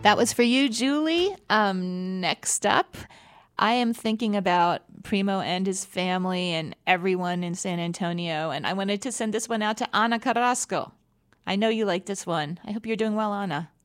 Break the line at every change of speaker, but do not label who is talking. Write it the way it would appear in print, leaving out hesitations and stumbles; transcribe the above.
That was for you, Julie. Next up, I am thinking about Primo and his family and everyone in San Antonio, and I wanted to send this one out to Anna Carrasco. I know you like this one. I hope you're doing well, Anna.